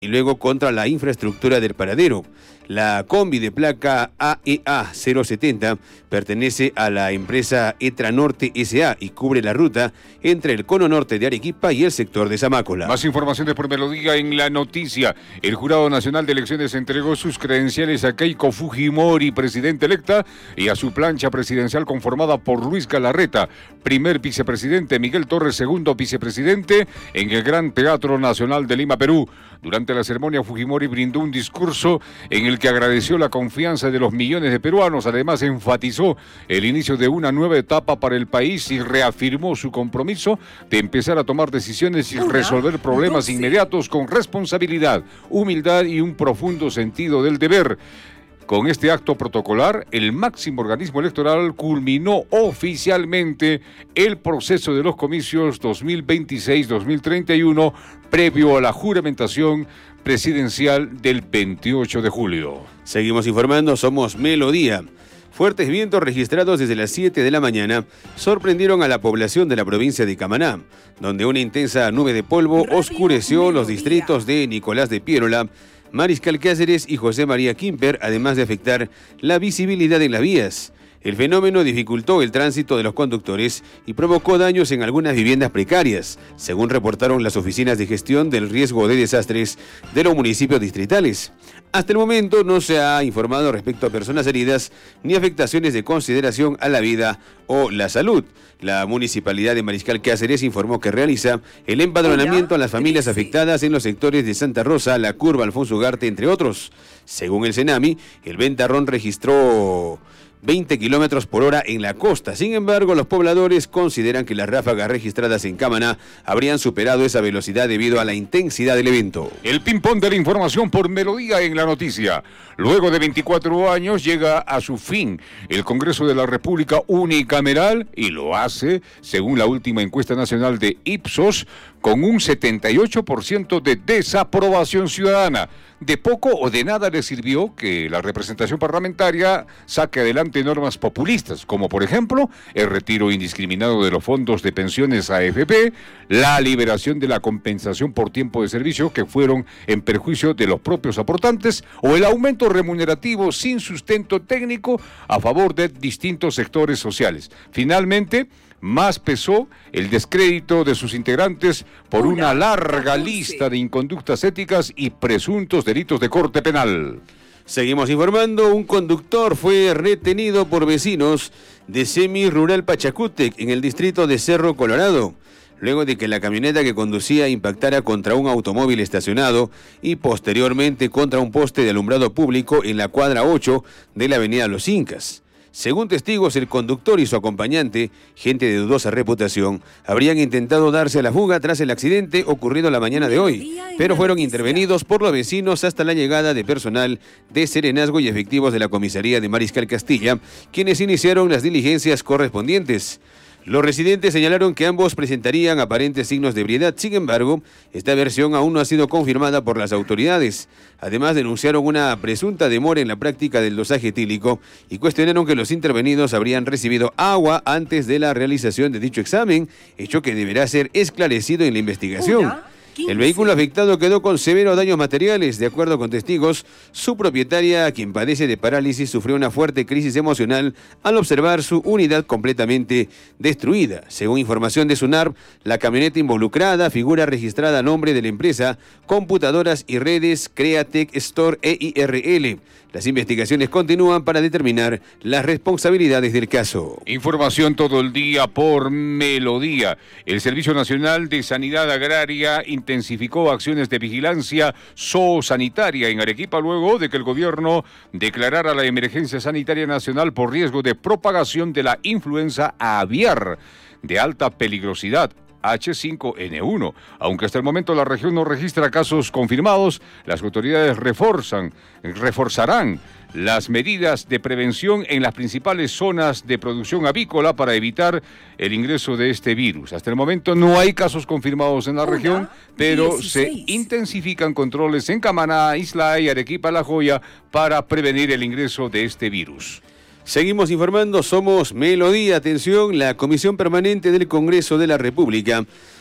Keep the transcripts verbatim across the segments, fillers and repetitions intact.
y luego contra la infraestructura del paradero. La combi de placa A E A cero setenta pertenece a la empresa Etra Norte S A y cubre la ruta entre el cono norte de Arequipa y el sector de Zamácola. Más informaciones por Melodía en la noticia. El Jurado Nacional de Elecciones entregó sus credenciales a Keiko Fujimori, presidenta electa, y a su plancha presidencial conformada por Luis Galarreta, primer vicepresidente, Miguel Torres, segundo vicepresidente, en el Gran Teatro Nacional de Lima, Perú. Durante la ceremonia, Fujimori brindó un discurso en el que agradeció la confianza de los millones de peruanos. Además, enfatizó el inicio de una nueva etapa para el país y reafirmó su compromiso de empezar a tomar decisiones y resolver problemas inmediatos con responsabilidad, humildad y un profundo sentido del deber. Con este acto protocolar, el máximo organismo electoral culminó oficialmente el proceso de los comicios dos mil veintiséis dos mil treinta y uno previo a la juramentación presidencial del veintiocho de julio. Seguimos informando, somos Melodía. Fuertes vientos registrados desde las siete de la mañana sorprendieron a la población de la provincia de Camaná, donde una intensa nube de polvo oscureció los distritos de Nicolás de Piérola, Mariscal Cáceres y José María Quimper, además de afectar la visibilidad en las vías. El fenómeno dificultó el tránsito de los conductores y provocó daños en algunas viviendas precarias, según reportaron las oficinas de gestión del riesgo de desastres de los municipios distritales. Hasta el momento no se ha informado respecto a personas heridas ni afectaciones de consideración a la vida o la salud. La Municipalidad de Mariscal Cáceres informó que realiza el empadronamiento a las familias afectadas en los sectores de Santa Rosa, La Curva, Alfonso Ugarte, entre otros. Según el Senami, el ventarrón registró veinte kilómetros por hora en la costa. Sin embargo, los pobladores consideran que las ráfagas registradas en Camaná habrían superado esa velocidad debido a la intensidad del evento. El ping-pong de la información por Melodía en la noticia. Luego de veinticuatro años llega a su fin el Congreso de la República unicameral y lo hace, según la última encuesta nacional de Ipsos, con un setenta y ocho por ciento de desaprobación ciudadana. De poco o de nada le sirvió que la representación parlamentaria saque adelante normas populistas, como por ejemplo el retiro indiscriminado de los fondos de pensiones A F P, la liberación de la compensación por tiempo de servicio que fueron en perjuicio de los propios aportantes, o el aumento remunerativo sin sustento técnico a favor de distintos sectores sociales. Finalmente, más pesó el descrédito de sus integrantes por una larga lista de inconductas éticas y presuntos delitos de corte penal. Seguimos informando, un conductor fue retenido por vecinos de semi-rural Pachacútec en el distrito de Cerro Colorado, luego de que la camioneta que conducía impactara contra un automóvil estacionado y posteriormente contra un poste de alumbrado público en la cuadra ocho de la avenida Los Incas. Según testigos, el conductor y su acompañante, gente de dudosa reputación, habrían intentado darse a la fuga tras el accidente ocurrido la mañana de hoy, pero fueron intervenidos por los vecinos hasta la llegada de personal de Serenazgo y efectivos de la comisaría de Mariscal Castilla, quienes iniciaron las diligencias correspondientes. Los residentes señalaron que ambos presentarían aparentes signos de ebriedad. Sin embargo, esta versión aún no ha sido confirmada por las autoridades. Además, denunciaron una presunta demora en la práctica del dosaje etílico y cuestionaron que los intervenidos habrían recibido agua antes de la realización de dicho examen, hecho que deberá ser esclarecido en la investigación. El vehículo afectado quedó con severos daños materiales. De acuerdo con testigos, su propietaria, quien padece de parálisis, sufrió una fuerte crisis emocional al observar su unidad completamente destruida. Según información de SUNARP, la camioneta involucrada figura registrada a nombre de la empresa Computadoras y Redes Createc Store E I R L. Las investigaciones continúan para determinar las responsabilidades del caso. Información todo el día por Melodía. El Servicio Nacional de Sanidad Agraria intensificó acciones de vigilancia zoosanitaria en Arequipa luego de que el gobierno declarara la emergencia sanitaria nacional por riesgo de propagación de la influenza aviar de alta peligrosidad H cinco N uno. Aunque hasta el momento la región no registra casos confirmados, las autoridades reforzan, reforzarán las medidas de prevención en las principales zonas de producción avícola para evitar el ingreso de este virus. Hasta el momento no hay casos confirmados en la Hola, región, pero dieciséis. Se intensifican controles en Camaná, Islay, Arequipa, La Joya para prevenir el ingreso de este virus. Seguimos informando, somos Melodía. Atención, la Comisión Permanente del Congreso de la República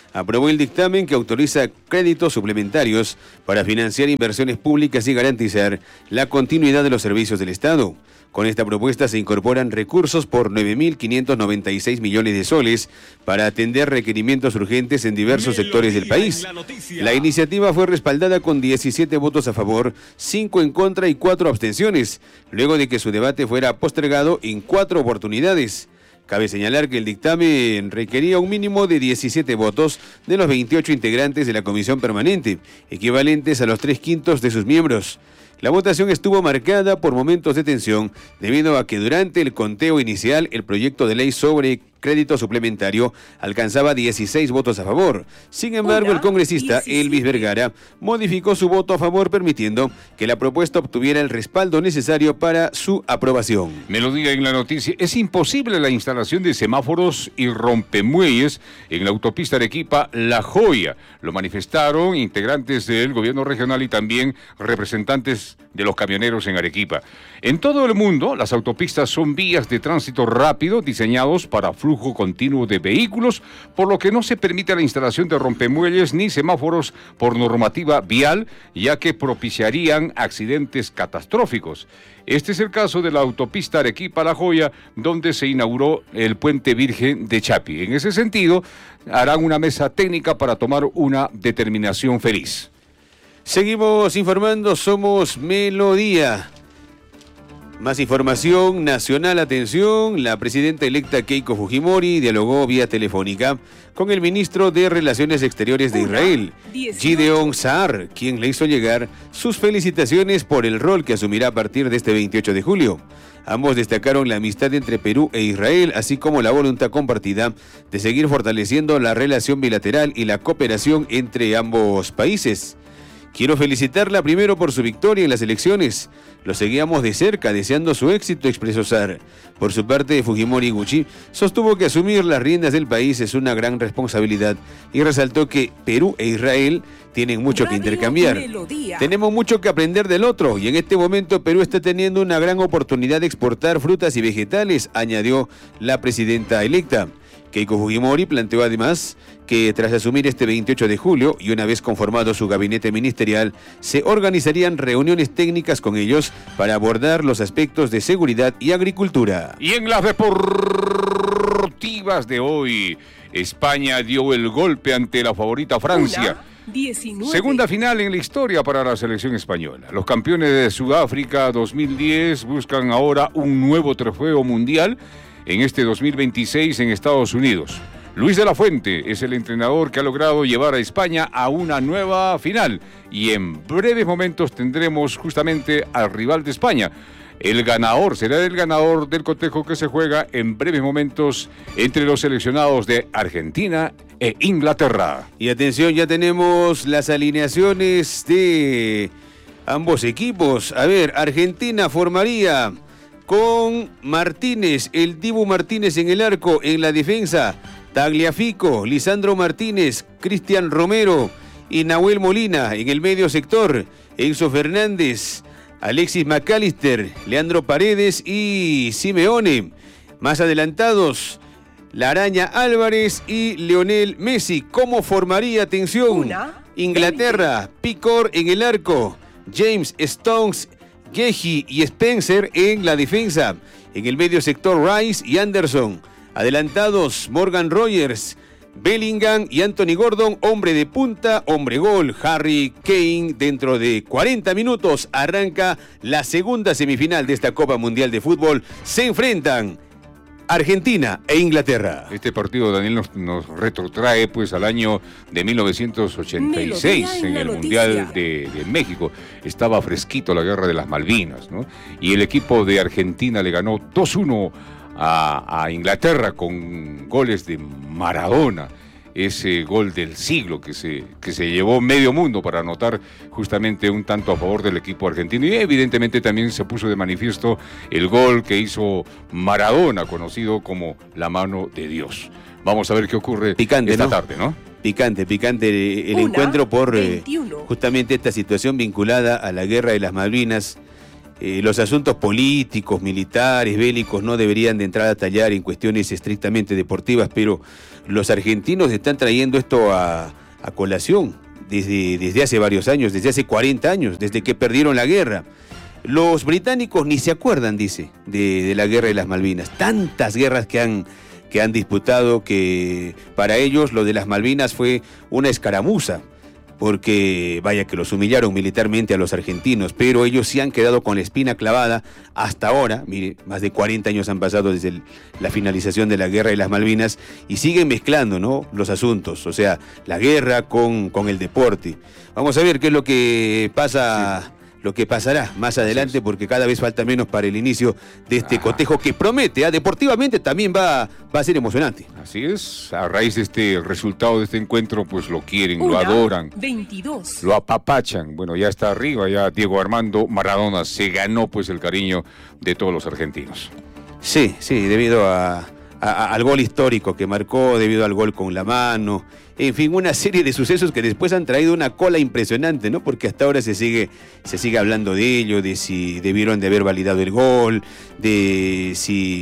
aprobó el dictamen que autoriza créditos suplementarios para financiar inversiones públicas y garantizar la continuidad de los servicios del Estado. Con esta propuesta se incorporan recursos por nueve mil quinientos noventa y seis millones de soles para atender requerimientos urgentes en diversos sectores del país. La iniciativa fue respaldada con diecisiete votos a favor, cinco en contra y cuatro abstenciones, luego de que su debate fuera postergado en cuatro oportunidades. Cabe señalar que el dictamen requería un mínimo de diecisiete votos de los veintiocho integrantes de la comisión permanente, equivalentes a los tres quintos de sus miembros. La votación estuvo marcada por momentos de tensión debido a que durante el conteo inicial el proyecto de ley sobre crédito suplementario alcanzaba dieciséis votos a favor. Sin embargo, Hola, el congresista diecisiete. Elvis Vergara modificó su voto a favor, permitiendo que la propuesta obtuviera el respaldo necesario para su aprobación. Melodía en la noticia. Es imposible la instalación de semáforos y rompemuelles en la autopista Arequipa-La Joya. Lo manifestaron integrantes del gobierno regional y también representantes de los camioneros en Arequipa. En todo el mundo, las autopistas son vías de tránsito rápido diseñados para flujo continuo de vehículos, por lo que no se permite la instalación de rompemuelles ni semáforos por normativa vial, ya que propiciarían accidentes catastróficos. Este es el caso de la autopista Arequipa-La Joya, donde se inauguró el Puente Virgen de Chapi. En ese sentido, harán una mesa técnica para tomar una determinación feliz. Seguimos informando, somos Melodía. Más información nacional, atención, la presidenta electa Keiko Fujimori dialogó vía telefónica con el ministro de Relaciones Exteriores de Israel, Gideon Saar, quien le hizo llegar sus felicitaciones por el rol que asumirá a partir de este veintiocho de julio. Ambos destacaron la amistad entre Perú e Israel, así como la voluntad compartida de seguir fortaleciendo la relación bilateral y la cooperación entre ambos países. Quiero felicitarla primero por su victoria en las elecciones. Lo seguíamos de cerca, deseando su éxito, expresó Saar. Por su parte, Fujimori Gucci sostuvo que asumir las riendas del país es una gran responsabilidad y resaltó que Perú e Israel tienen mucho que intercambiar. Tenemos mucho que aprender del otro y en este momento Perú está teniendo una gran oportunidad de exportar frutas y vegetales, añadió la presidenta electa. Keiko Fujimori planteó además que tras asumir este veintiocho de julio y una vez conformado su gabinete ministerial, se organizarían reuniones técnicas con ellos para abordar los aspectos de seguridad y agricultura. Y en las deportivas de hoy, España dio el golpe ante la favorita Francia. diecinueve. Segunda final en la historia para la selección española. Los campeones de Sudáfrica dos mil diez buscan ahora un nuevo trofeo mundial en este dos mil veintiséis en Estados Unidos. Luis de la Fuente es el entrenador que ha logrado llevar a España a una nueva final y en breves momentos tendremos justamente al rival de España. El ganador será el ganador del cotejo que se juega en breves momentos entre los seleccionados de Argentina e Inglaterra. Y atención, ya tenemos las alineaciones de ambos equipos. A ver, Argentina formaría con Martínez, el Dibu Martínez en el arco, en la defensa, Tagliafico, Lisandro Martínez, Cristian Romero y Nahuel Molina en el medio sector, Enzo Fernández, Alexis McAllister, Leandro Paredes y Simeone. Más adelantados, La Araña Álvarez y Lionel Messi. ¿Cómo formaría, atención? Una, Inglaterra, Picor en el arco, James Stones, Geji y Spencer en la defensa. En el medio sector, Rice y Anderson. Adelantados, Morgan Rogers, Bellingham y Anthony Gordon, hombre de punta, hombre gol, Harry Kane. Dentro de cuarenta minutos arranca la segunda semifinal de esta Copa Mundial de Fútbol. Se enfrentan Argentina e Inglaterra. Este partido, Daniel, nos, nos retrotrae pues al año de mil novecientos ochenta y seis, en el Mundial de, de México. Estaba fresquito la guerra de las Malvinas, ¿no? Y el equipo de Argentina le ganó dos uno a, a Inglaterra con goles de Maradona. Ese gol del siglo que se, que se llevó medio mundo para anotar justamente un tanto a favor del equipo argentino. Y evidentemente también se puso de manifiesto el gol que hizo Maradona, conocido como la mano de Dios. Vamos a ver qué ocurre picante, esta ¿no? tarde, ¿no? Picante, picante el Una, encuentro por eh, justamente esta situación vinculada a la guerra de las Malvinas. eh, los asuntos políticos, militares, bélicos no deberían de entrar a tallar en cuestiones estrictamente deportivas, pero los argentinos están trayendo esto a, a colación desde, desde hace varios años, desde hace cuarenta años, desde que perdieron la guerra. Los británicos ni se acuerdan, dice, de, de la guerra de las Malvinas. Tantas guerras que han, que han disputado que para ellos lo de las Malvinas fue una escaramuza, porque vaya que los humillaron militarmente a los argentinos, pero ellos sí han quedado con la espina clavada hasta ahora. Mire, más de cuarenta años han pasado desde el, la finalización de la guerra de las Malvinas y siguen mezclando, ¿no?, los asuntos, o sea, la guerra con, con el deporte. Vamos a ver qué es lo que pasa... Sí. Lo que pasará más adelante, porque cada vez falta menos para el inicio de este Ajá. cotejo que promete, ¿eh? Deportivamente también va, va a ser emocionante. Así es, a raíz de este resultado de este encuentro, pues lo quieren, Una, lo adoran, veintidós lo apapachan. Bueno, ya está arriba, ya Diego Armando Maradona se ganó pues el cariño de todos los argentinos. Sí, sí, debido a, a, a, al gol histórico que marcó, debido al gol con la mano. En fin, una serie de sucesos que después han traído una cola impresionante, ¿no? Porque hasta ahora se sigue, se sigue hablando de ello, de si debieron de haber validado el gol, de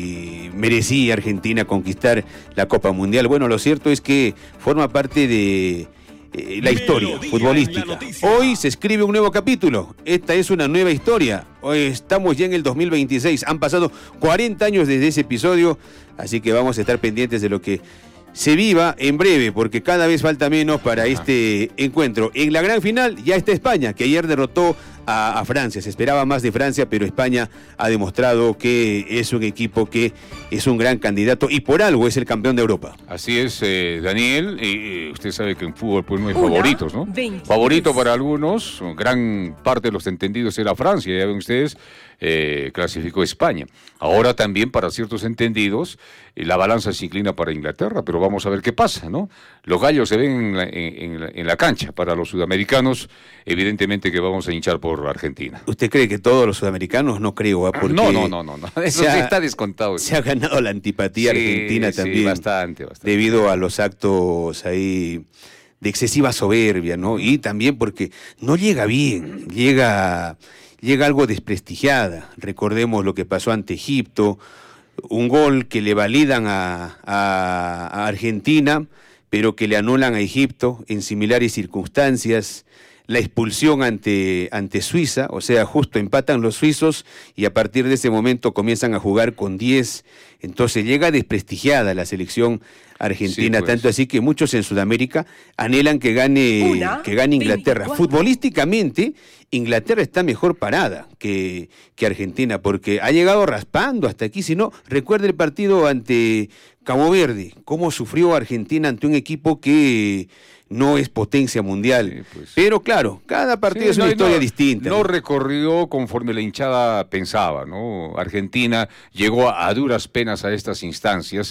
si merecía Argentina conquistar la Copa Mundial. Bueno, lo cierto es que forma parte de eh, la historia futbolística. Hoy se escribe un nuevo capítulo. Esta es una nueva historia. Hoy estamos ya en el dos mil veintiséis. Han pasado cuarenta años desde ese episodio, así que vamos a estar pendientes de lo que se viva en breve, porque cada vez falta menos para Ajá. este encuentro. En la gran final ya está España, que ayer derrotó a, a Francia. Se esperaba más de Francia, pero España ha demostrado que es un equipo que es un gran candidato y por algo es el campeón de Europa. Así es, eh, Daniel, y usted sabe que en fútbol pues no hay Una, favoritos, ¿no? veinte Favorito para algunos, gran parte de los entendidos era Francia, ya ven ustedes, eh, clasificó España. Ahora también para ciertos entendidos eh, la balanza se inclina para Inglaterra, pero vamos a ver qué pasa, ¿no? Los gallos se ven en la, en, en la, en la cancha. Para los sudamericanos, evidentemente que vamos a hinchar por Argentina. ¿Usted cree que todos los sudamericanos? No creo, ¿eh? Porque no, no, no, no, no. Eso ha, sí está descontado. Se ha ganado la antipatía sí, argentina también. Sí, bastante, bastante. Debido a los actos ahí de excesiva soberbia, ¿no? Y también porque no llega bien, llega... llega algo desprestigiada. Recordemos lo que pasó ante Egipto, un gol que le validan a, a, a Argentina, pero que le anulan a Egipto en similares circunstancias. La expulsión ante, ante Suiza, o sea, justo empatan los suizos y a partir de ese momento comienzan a jugar con diez. Entonces llega desprestigiada la selección argentina, sí, pues. Tanto así que muchos en Sudamérica anhelan que gane, Una, que gane Inglaterra. veinticuatro Futbolísticamente, Inglaterra está mejor parada que, que Argentina, porque ha llegado raspando hasta aquí. Si no, recuerda el partido ante Cabo Verde, cómo sufrió Argentina ante un equipo que no es potencia mundial. Sí, pues. Pero claro, cada partido sí, es una no, historia no, distinta. No, ¿no? recorrió conforme la hinchada pensaba, ¿no? Argentina llegó a, a duras penas a estas instancias,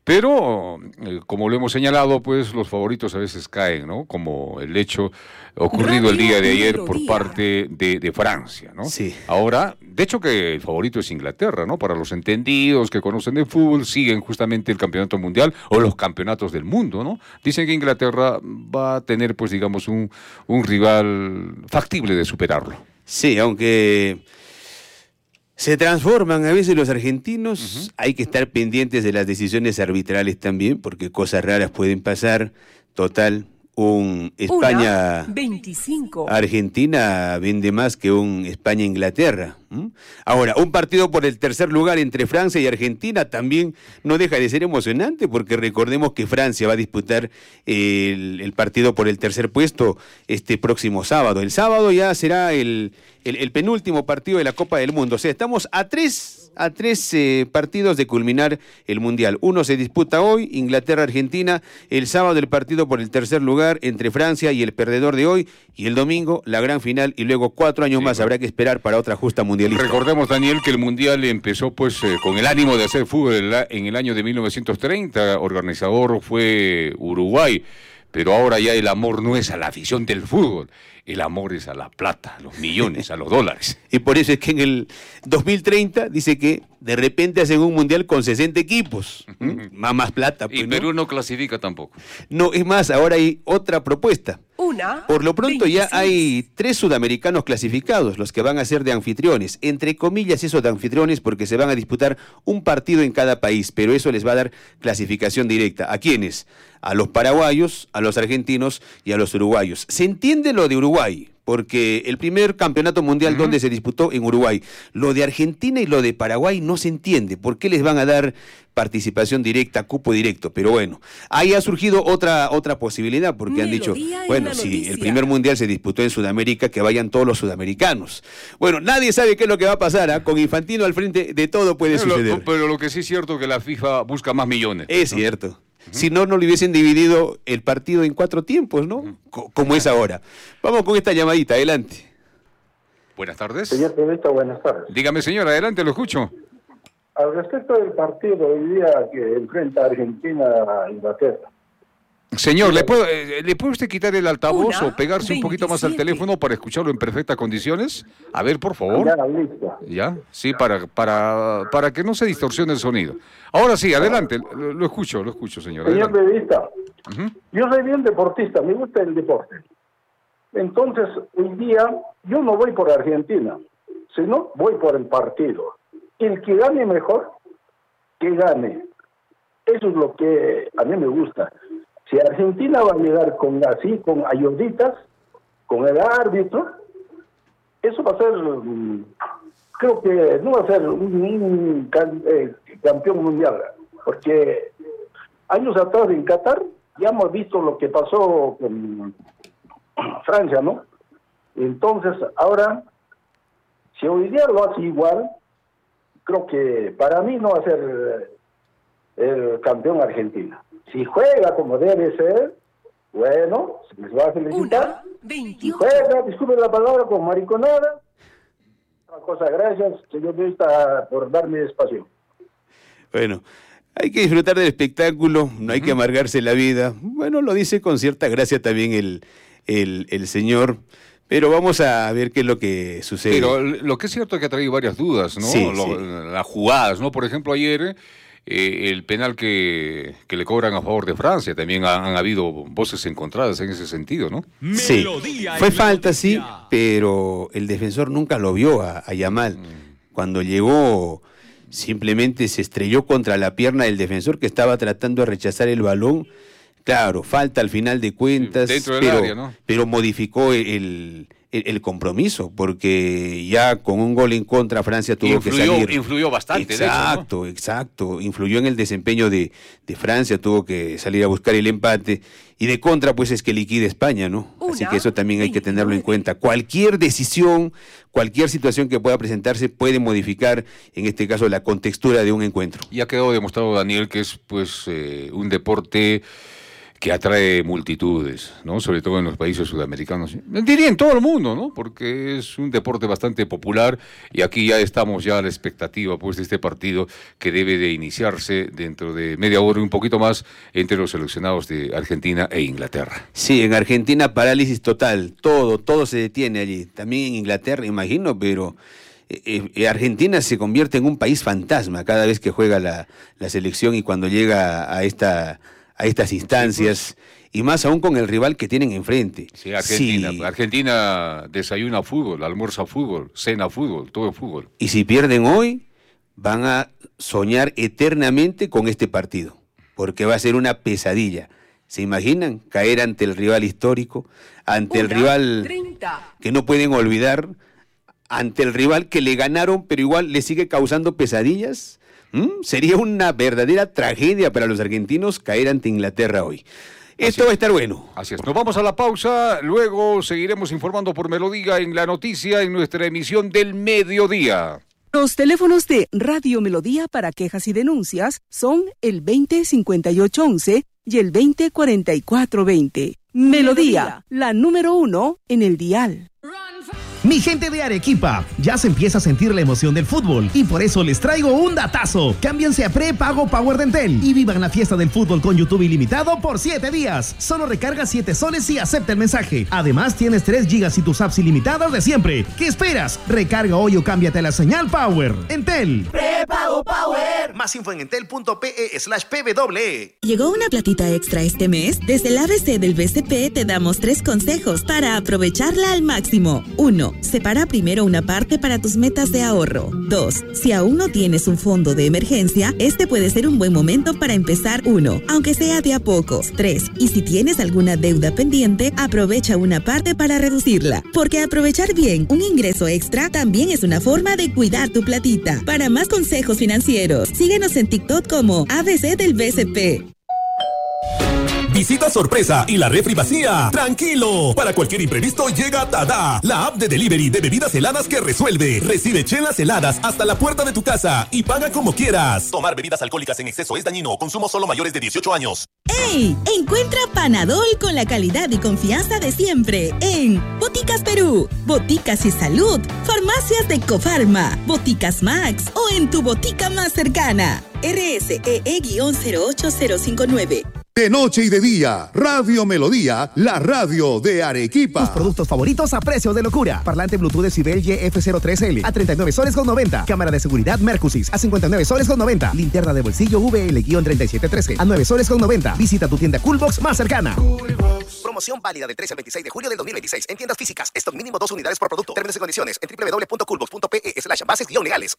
pero eh, como lo hemos señalado, pues los favoritos a veces caen, ¿no? Como el hecho ocurrido Radio el día de ayer por día. parte de, de Francia, ¿no? Sí. Ahora, de hecho que el favorito es Inglaterra, ¿no? Para los entendidos que conocen de fútbol, siguen justamente el campeonato mundial o los campeonatos del mundo, ¿no? Dicen que Inglaterra va a tener, pues digamos, un, un rival factible de superarlo. Sí, aunque se transforman a veces los argentinos, uh-huh. hay que estar pendientes de las decisiones arbitrales también, porque cosas raras pueden pasar. Total, un España veinticinco Argentina vende más que un España-Inglaterra. ¿Mm? Ahora, un partido por el tercer lugar entre Francia y Argentina también no deja de ser emocionante, porque recordemos que Francia va a disputar el, el partido por el tercer puesto este próximo sábado. El sábado ya será el, el, el penúltimo partido de la Copa del Mundo. O sea, estamos a tres... a tres eh, partidos de culminar el Mundial. Uno se disputa hoy, Inglaterra-Argentina, el sábado el partido por el tercer lugar entre Francia y el perdedor de hoy, y el domingo la gran final, y luego cuatro años sí, más bueno. habrá que esperar para otra justa mundialista. Recordemos, Daniel, que el Mundial empezó pues eh, con el ánimo de hacer fútbol en el año de mil novecientos treinta, organizador fue Uruguay, pero ahora ya el amor no es a la afición del fútbol, el amor es a la plata, a los millones, a los dólares. Y por eso es que en el dos mil treinta dice que de repente hacen un mundial con sesenta equipos. ¿Mm? Más, más plata. Pues, y Perú ¿no? no clasifica tampoco. No, es más, ahora hay otra propuesta. Uh. Una, Por lo pronto ya veintiséis. hay tres sudamericanos clasificados, los que van a ser de anfitriones, entre comillas eso de anfitriones porque se van a disputar un partido en cada país, pero eso les va a dar clasificación directa. ¿A quiénes? A los paraguayos, a los argentinos y a los uruguayos. Se entiende lo de Uruguay, porque el primer campeonato mundial Uh-huh. donde se disputó en Uruguay. Lo de Argentina y lo de Paraguay no se entiende. ¿Por qué les van a dar participación directa, cupo directo? Pero bueno, ahí ha surgido otra, otra posibilidad, porque han dicho, Melodía en bueno, la si noticia. el primer mundial se disputó en Sudamérica, que vayan todos los sudamericanos. Bueno, nadie sabe qué es lo que va a pasar, ¿ah? Con Infantino al frente de todo puede Pero suceder. lo, pero lo que sí es cierto es que la FIFA busca más millones. Es ¿no? cierto. Uh-huh. Si no, no le hubiesen dividido el partido en cuatro tiempos, ¿no? Uh-huh. Co- como es ahora. Vamos con esta llamadita, adelante. Buenas tardes. Señor periodista, buenas tardes. Dígame, señor, adelante, lo escucho. Al respecto del partido hoy día que enfrenta Argentina a Inglaterra. Señor, ¿le puede, eh, ¿le puede usted quitar el altavoz Una, o pegarse un poquito más al veintisiete. teléfono para escucharlo en perfectas condiciones? A ver, por favor. Ya, listo. ¿Ya? Sí, para, para, para que no se distorsione el sonido. Ahora sí, adelante, lo, lo escucho, lo escucho, señor. Señor Adelante. periodista, Ujú. yo soy bien deportista, me gusta el deporte. Entonces, hoy día yo no voy por Argentina, sino voy por el partido. El que gane mejor, que gane. Eso es lo que a mí me gusta. Si Argentina va a llegar con así, con ayuditas, con el árbitro, eso va a ser, mm, creo que no va a ser un, un can- eh, campeón mundial, porque años atrás en Qatar ya hemos visto lo que pasó con Francia, ¿no? Entonces, ahora, si hoy día lo hace igual, creo que para mí no va a ser el campeón Argentina. Si juega como debe ser, bueno, se les va a felicitar. Una, Si veintiocho. juega, disculpe la palabra, con mariconada, otra cosa, gracias, señor periodista, por darme espacio. Bueno, hay que disfrutar del espectáculo, no hay que amargarse la vida. Bueno, lo dice con cierta gracia también el, el, el señor, pero vamos a ver qué es lo que sucede. Pero lo que es cierto es que ha traído varias dudas, ¿no? Sí, Lo- sí. Las jugadas, ¿no? Por ejemplo, ayer eh, el penal que, que le cobran a favor de Francia, también han, han habido voces encontradas en ese sentido, ¿no? Sí, Melodía fue en la falta, sí, noticia. pero el defensor nunca lo vio a, a Yamal. Cuando llegó, simplemente se estrelló contra la pierna del defensor que estaba tratando de rechazar el balón. Claro, falta al final de cuentas, Sí, dentro del pero, área, ¿no? pero pero modificó el, el, el compromiso, porque ya con un gol en contra Francia tuvo influyó, que salir. influyó bastante, de hecho, ¿no? Exacto, exacto. Influyó en el desempeño de, de Francia, tuvo que salir a buscar el empate. Y de contra, pues es que liquida España, ¿no? Así Una, que eso también hay que tenerlo en veintinueve. cuenta. Cualquier decisión, cualquier situación que pueda presentarse puede modificar, en este caso, la contextura de un encuentro. Y ha quedado demostrado, Daniel, que es pues eh, un deporte que atrae multitudes, ¿no? Sobre todo en los países sudamericanos. Diría en todo el mundo, ¿no? Porque es un deporte bastante popular y aquí ya estamos ya a la expectativa pues de este partido que debe de iniciarse dentro de media hora y un poquito más entre los seleccionados de Argentina e Inglaterra. Sí, en Argentina parálisis total, todo, todo se detiene allí. También en Inglaterra, imagino, pero eh, eh, Argentina se convierte en un país fantasma cada vez que juega la, la selección y cuando llega a esta... a estas instancias, y más aún con el rival que tienen enfrente. Sí, Argentina. Sí. Argentina desayuna fútbol, almuerza fútbol, cena fútbol, todo fútbol. Y si pierden hoy, van a soñar eternamente con este partido, porque va a ser una pesadilla. ¿Se imaginan caer ante el rival histórico, ante el Una, rival treinta. que no pueden olvidar, ante el rival que le ganaron, pero igual le sigue causando pesadillas? ¿Mm? Sería una verdadera tragedia para los argentinos caer ante Inglaterra hoy. Esto Así va a estar bueno. Así es, nos vamos a la pausa, luego seguiremos informando por Melodía en la noticia en nuestra emisión del mediodía. Los teléfonos de Radio Melodía para quejas y denuncias son el veinte cincuenta y ocho once y el veinte cuarenta y cuatro veinte. Melodía, la número uno en el dial. Mi gente de Arequipa, ya se empieza a sentir la emoción del fútbol y por eso les traigo un datazo. Cámbianse a prepago Power de Entel y vivan la fiesta del fútbol con YouTube ilimitado por siete días. Solo recarga siete soles y acepta el mensaje. Además, tienes tres gigas y tus apps ilimitadas de siempre. ¿Qué esperas? Recarga hoy o cámbiate a la señal Power. Entel. Prepago Power. Más info en entel.pe slash pw. ¿Llegó una platita extra este mes? Desde el A B C del B C P te damos tres consejos para aprovecharla al máximo. uno. Separa primero una parte para tus metas de ahorro. dos. Si aún no tienes un fondo de emergencia, este puede ser un buen momento para empezar uno, aunque sea de a pocos. tres. Y si tienes alguna deuda pendiente, aprovecha una parte para reducirla. Porque aprovechar bien un ingreso extra también es una forma de cuidar tu platita. Para más consejos financieros, síguenos en TikTok como A B C del B C P. Visita sorpresa y la refri vacía. ¡Tranquilo! Para cualquier imprevisto llega Tada, la app de delivery de bebidas heladas que resuelve. Recibe chelas heladas hasta la puerta de tu casa y paga como quieras. Tomar bebidas alcohólicas en exceso es dañino. Consumo solo mayores de dieciocho años. ¡Ey! Encuentra Panadol con la calidad y confianza de siempre en Boticas Perú, Boticas y Salud, Farmacias de Cofarma, Boticas Max o en tu botica más cercana. R S E E cero ocho cero cinco nueve. De noche y de día, Radio Melodía, la radio de Arequipa. Tus productos favoritos a precio de locura. Parlante Bluetooth Decibel Y F cero tres L a treinta y nueve soles con noventa. Cámara de seguridad Mercusys a cincuenta y nueve soles con noventa. Linterna de bolsillo V L treinta y siete trece a nueve soles con noventa. Visita tu tienda Coolbox más cercana. Coolbox. Promoción válida del trece al veintiséis de julio del dos mil veintiséis en tiendas físicas. Stock mínimo dos unidades por producto. Términos y condiciones en doble u doble u doble u punto coolbox punto pe e slash bases guión legales.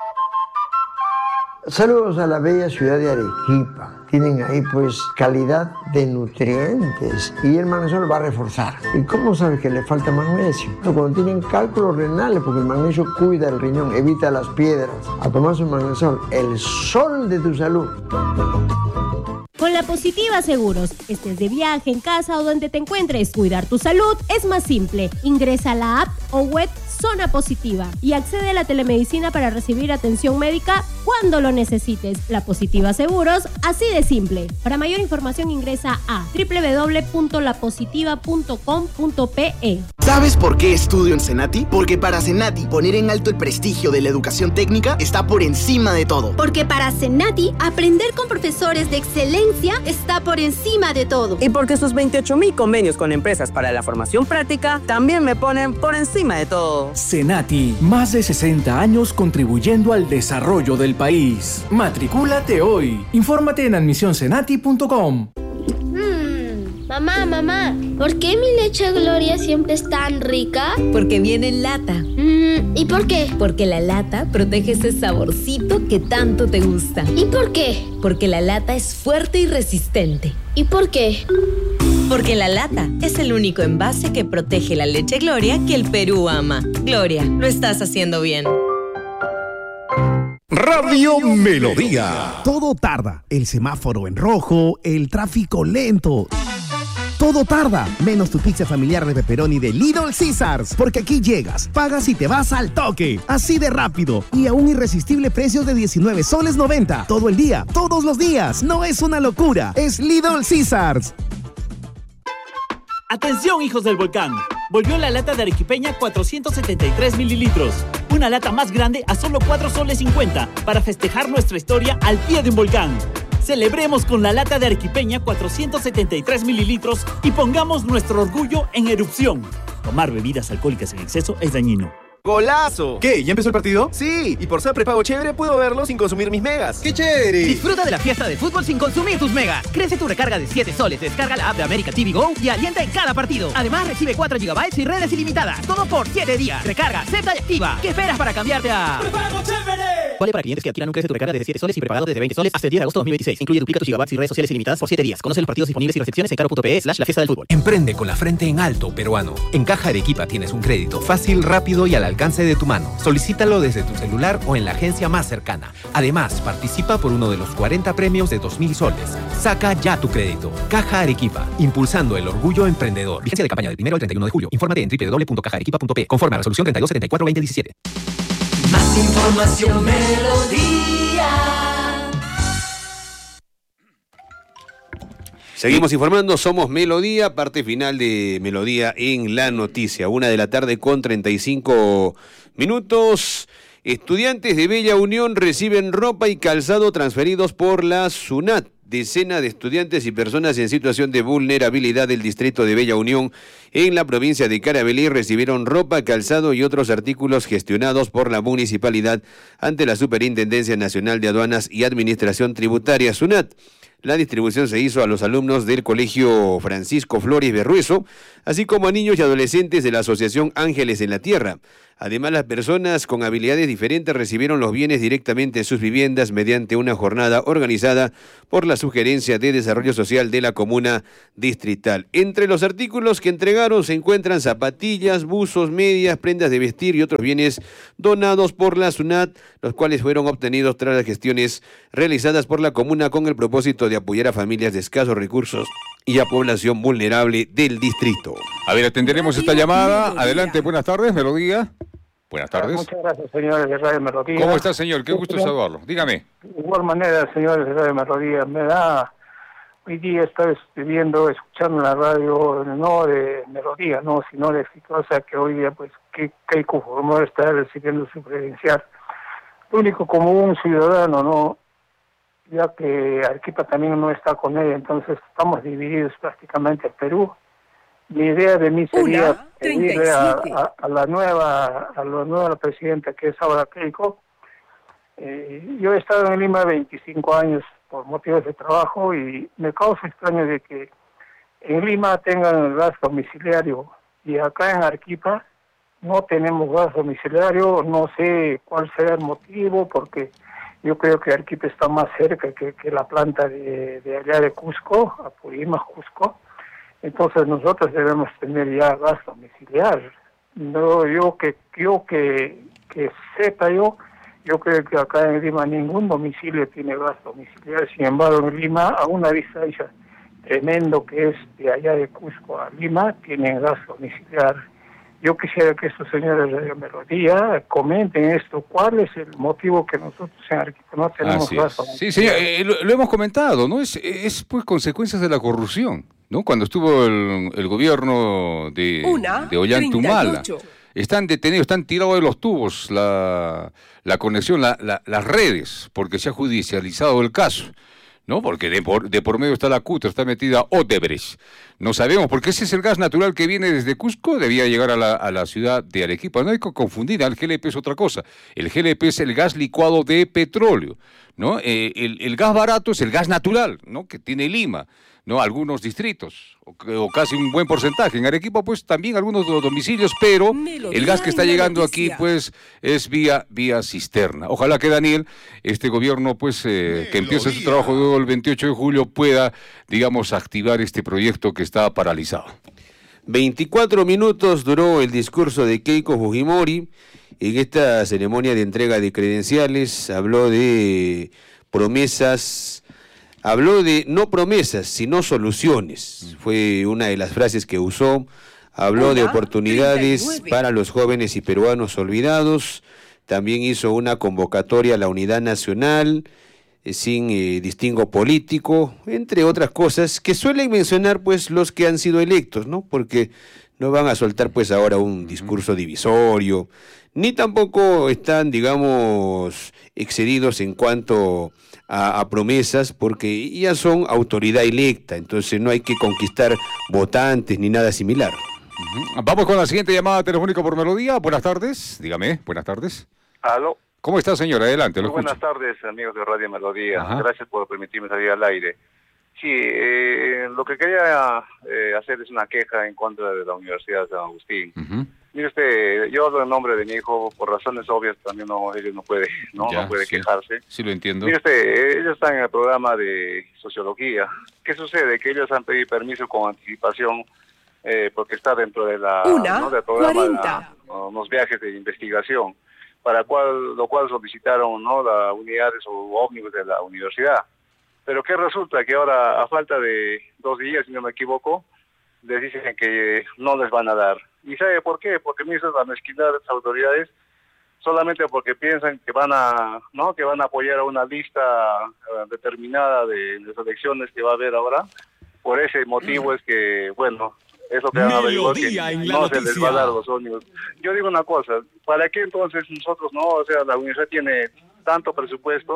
Saludos a la bella ciudad de Arequipa. Tienen ahí pues calidad de nutrientes y el magnesio va a reforzar. ¿Y cómo sabes que le falta magnesio? Cuando tienen cálculos renales, porque el magnesio cuida el riñón, evita las piedras. A tomar su magnesol, el sol de tu salud. Con la Positiva Seguros, estés de viaje, en casa o donde te encuentres, cuidar tu salud es más simple. Ingresa a la app o web Zona Positiva y accede a la telemedicina para recibir atención médica cuando lo necesites. La Positiva Seguros, así de simple. Para mayor información ingresa a doble u doble u doble u punto la positiva punto com punto pe e. ¿Sabes por qué estudio en Senati? Porque para Senati poner en alto el prestigio de la educación técnica está por encima de todo. Porque para Senati aprender con profesores de excelencia está por encima de todo. Y porque sus veintiocho mil convenios con empresas para la formación práctica también me ponen por encima de todo. Senati, más de sesenta años contribuyendo al desarrollo del país. Matricúlate hoy. Infórmate en admisión senati punto com. Mm, mamá, mamá, ¿por qué mi leche Gloria siempre es tan rica? Porque viene en lata. Mm, ¿y por qué? Porque la lata protege ese saborcito que tanto te gusta. ¿Y por qué? Porque la lata es fuerte y resistente. ¿Y por qué? Porque la lata es el único envase que protege la leche Gloria que el Perú ama. Gloria, lo estás haciendo bien. Radio Melodía. Todo tarda. El semáforo en rojo, el tráfico lento. Todo tarda, menos tu pizza familiar de pepperoni de Little Caesars. Porque aquí llegas, pagas y te vas al toque. Así de rápido y a un irresistible precio de diecinueve soles noventa. Todo el día, todos los días. No es una locura, es Little Caesars. Atención, hijos del volcán. Volvió la lata de arequipeña cuatrocientos setenta y tres mililitros. Una lata más grande a solo cuatro soles cincuenta para festejar nuestra historia al pie de un volcán. Celebremos con la lata de arequipeña cuatrocientos setenta y tres mililitros y pongamos nuestro orgullo en erupción. Tomar bebidas alcohólicas en exceso es dañino. ¡Golazo! ¿Qué? ¿Ya empezó el partido? Sí, y por ser prepago chévere puedo verlo sin consumir mis megas. ¡Qué chévere! Disfruta de la fiesta del fútbol sin consumir tus megas. Crece tu recarga de siete soles, descarga la app de América T V Go y alienta en cada partido. Además recibe cuatro gigabytes y redes ilimitadas. Todo por siete días. Recarga, acepta y activa. ¿Qué esperas para cambiarte a prepago chévere? Vale para clientes que adquieran un Crece tu recarga desde siete soles y prepagado desde veinte soles hasta el diez de agosto de dos mil veintiséis. Incluye duplica tus gigabytes y redes sociales ilimitadas por siete días. Conoce los partidos disponibles y recepciones en caro.pe slash la fiesta del fútbol. Emprende con la frente en alto, peruano. En Caja Arequipa tienes un crédito fácil, rápido y al alcance de tu mano. Solicítalo desde tu celular o en la agencia más cercana. Además, participa por uno de los cuarenta premios de dos mil soles. Saca ya tu crédito. Caja Arequipa, impulsando el orgullo emprendedor. Vigencia de campaña del primero al treinta y uno de julio. Infórmate en doble u doble u doble u punto caja arequipa punto pe. Conforme a resolución treinta y dos setenta y cuatro veinte diecisiete. Más información, Melodía. Seguimos informando, somos Melodía, parte final de Melodía en la noticia. Una de la tarde con treinta y cinco minutos. Estudiantes de Bella Unión reciben ropa y calzado transferidos por la SUNAT. Decenas de estudiantes y personas en situación de vulnerabilidad del distrito de Bella Unión en la provincia de Carabalí recibieron ropa, calzado y otros artículos gestionados por la municipalidad ante la Superintendencia Nacional de Aduanas y Administración Tributaria, SUNAT. La distribución se hizo a los alumnos del Colegio Francisco Flores Berrueso, así como a niños y adolescentes de la Asociación Ángeles en la Tierra. Además, las personas con habilidades diferentes recibieron los bienes directamente en sus viviendas mediante una jornada organizada por la Sugerencia de Desarrollo Social de la Comuna Distrital. Entre los artículos que entregaron se encuentran zapatillas, buzos, medias, prendas de vestir y otros bienes donados por la SUNAT, los cuales fueron obtenidos tras las gestiones realizadas por la comuna con el propósito de apoyar a familias de escasos recursos y a población vulnerable del distrito. A ver, atenderemos esta llamada. Adelante, buenas tardes, Melodía. Buenas tardes. Muchas gracias, señores de Radio Melodía. ¿Cómo está, señor? Qué gusto saludarlo. Dígame. De igual manera, señores de Radio Melodía, me da... Hoy día estoy viendo, escuchando la radio, no de Melodía, no, sino de Exitosa, que hoy día, pues, Keiko Fujimori está recibiendo su credencial. Lo único, como un ciudadano, ¿no? Ya que Arequipa también no está con ella, entonces estamos divididos prácticamente en Perú. Mi idea de mí sería pedirle a, a, a la nueva a la nueva presidenta, que es ahora Keiko. Eh, yo he estado en Lima veinticinco años por motivos de trabajo y me causa extraño de que en Lima tengan el gas domiciliario y acá en Arequipa no tenemos gas domiciliario. No sé cuál será el motivo, porque yo creo que Arequipa está más cerca que, que la planta de, de allá de Cusco, Apurímac, Cusco. Entonces nosotros debemos tener ya gas domiciliario. No, yo que yo que, que sepa yo, yo creo que acá en Lima ningún domicilio tiene gas domiciliario. Sin embargo, en Lima, a una distancia tremendo que es de allá de Cusco a Lima, tienen gas domiciliario. Yo quisiera que estos señores de la Melodía comenten esto. ¿Cuál es el motivo que nosotros en Arequipa no tenemos Así gas es. Sí, señor, eh, lo, lo hemos comentado, ¿no? Es, es pues consecuencias de la corrupción, ¿no? Cuando estuvo el, el gobierno de, de Ollantumala, están detenidos, están tirados de los tubos la, la conexión, la, la, las redes, porque se ha judicializado el caso, ¿no? Porque de por, de por medio está la Cutra, está metida Odebrecht. No sabemos, porque ese es el gas natural que viene desde Cusco, debía llegar a la, a la ciudad de Arequipa. No hay que confundir, el G L P es otra cosa. El G L P es el gas licuado de petróleo, ¿no? Eh, el, el gas barato es el gas natural, ¿no? Que tiene Lima, ¿no? Algunos distritos, o, o casi un buen porcentaje. En Arequipa, pues, también algunos domicilios, pero Melodía el gas que está en la llegando noticia. aquí, pues, es vía, vía cisterna. Ojalá que, Daniel, este gobierno, pues, eh, que empiece su trabajo luego el veintiocho de julio, pueda, digamos, activar este proyecto que está paralizado. veinticuatro minutos duró el discurso de Keiko Fujimori en esta ceremonia de entrega de credenciales. Habló de promesas, habló de no promesas, sino soluciones. Fue una de las frases que usó. Habló de oportunidades para los jóvenes y peruanos olvidados. También hizo una convocatoria a la unidad nacional, eh, sin eh, distingo político, entre otras cosas que suelen mencionar pues los que han sido electos, ¿no? Porque no van a soltar pues ahora un discurso divisorio, ni tampoco están, digamos, excedidos en cuanto a, a promesas, porque ya son autoridad electa, entonces no hay que conquistar votantes ni nada similar. Uh-huh. Vamos con la siguiente llamada telefónica por Melodía. Buenas tardes, dígame, buenas tardes. Aló. ¿Cómo está, señor? Adelante, lo Muy escucho. buenas tardes, amigos de Radio Melodía. Ajá. Gracias por permitirme salir al aire. Sí, eh, lo que quería eh, hacer es una queja en contra de la Universidad de San Agustín. Uh-huh. Mire usted, yo hablo en nombre de mi hijo, por razones obvias también no, ellos no puede, no, Ya, no puede sí. quejarse. Sí, lo entiendo. Mire usted, ellos están en el programa de sociología. ¿Qué sucede? Que ellos han pedido permiso con anticipación eh, porque está dentro de la, Una, ¿no? del programa de la- cuarenta. unos viajes de investigación, para cual, lo cual solicitaron, ¿no?, las unidades o ómnibus de la universidad. Pero ¿qué resulta? Que ahora, a falta de dos días, si no me equivoco, les dicen que no les van a dar. ¿Y sabe por qué? Porque me hizo la mezquindad de las autoridades, solamente porque piensan que van a, ¿no?, que van a apoyar a una lista eh, determinada de las elecciones que va a haber ahora. Por ese motivo es que, bueno, eso que han averiguado que no se les va a dar los ómnibus. Yo digo una cosa, ¿para qué entonces nosotros no? O sea, la universidad tiene tanto presupuesto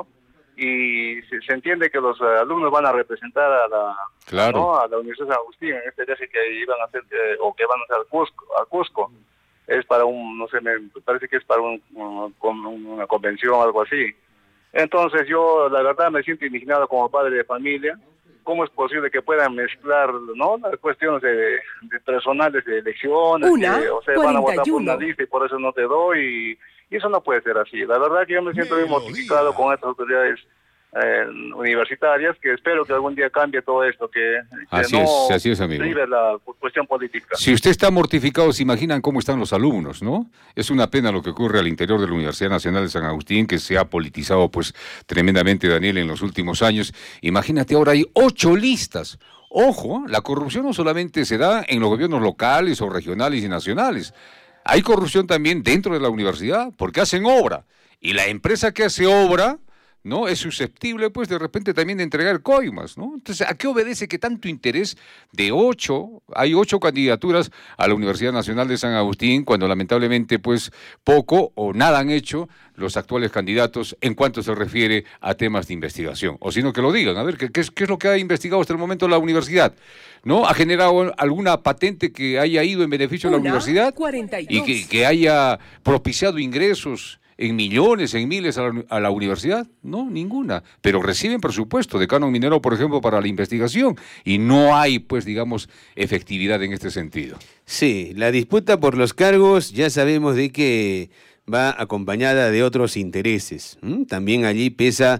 y se, se entiende que los uh, alumnos van a representar a la, claro. ¿no? a la Universidad de San Agustín, en este viaje que iban a hacer, eh, o que van a hacer al Cusco, a Cusco. Es para un, no sé, me parece que es para un, un, una convención o algo así. Entonces yo, la verdad, me siento indignado como padre de familia. ¿Cómo es posible que puedan mezclar, no, las cuestiones de, de personales de elecciones? Una, que, o sea, van a votar por una lista y por eso no te doy. Y, y eso no puede ser así. La verdad que yo me siento muy mortificado con estas autoridades eh, universitarias, que espero que algún día cambie todo esto, que, que así no es, así es, amigo. prive la cuestión política. Si usted está mortificado, se imaginan cómo están los alumnos, ¿no? Es una pena lo que ocurre al interior de la Universidad Nacional de San Agustín, que se ha politizado pues tremendamente, Daniel, en los últimos años. Imagínate, ahora hay ocho listas. Ojo, la corrupción no solamente se da en los gobiernos locales o regionales y nacionales. Hay corrupción también dentro de la universidad, porque hacen obra. Y la empresa que hace obra, ¿no?, es susceptible, pues, de repente también de entregar coimas, ¿no? Entonces, ¿a qué obedece que tanto interés de ocho, hay ocho candidaturas a la Universidad Nacional de San Agustín, cuando lamentablemente, pues, poco o nada han hecho los actuales candidatos en cuanto se refiere a temas de investigación? O sino que lo digan, a ver, ¿qué, qué, es, qué es lo que ha investigado hasta el momento la universidad? ¿No? ¿Ha generado alguna patente que haya ido en beneficio de la universidad? cuarenta y dos. Y que, que haya propiciado ingresos en millones, en miles a la, a la universidad? No, ninguna. Pero reciben presupuesto de canon minero, por ejemplo, para la investigación. Y no hay, pues, digamos, efectividad en este sentido. Sí, la disputa por los cargos ya sabemos de que va acompañada de otros intereses. ¿Mm? También allí pesa